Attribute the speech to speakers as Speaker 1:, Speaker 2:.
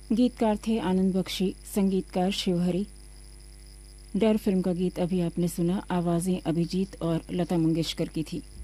Speaker 1: गीतकार थे आनंद बख्शी, संगीतकार शिवहरी। डर फिल्म का गीत अभी आपने सुना, आवाज़ें अभिजीत और लता मंगेशकर की थी।